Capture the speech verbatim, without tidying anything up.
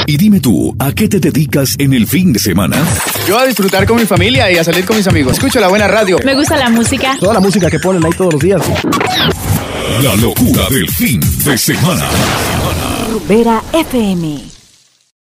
Y dime tú, ¿a qué te dedicas en el fin de semana? Yo a disfrutar con mi familia y a salir con mis amigos. Escucho la buena radio. Me gusta la música. Toda la música que ponen ahí todos los días. La locura del fin de semana. Rumbera F M.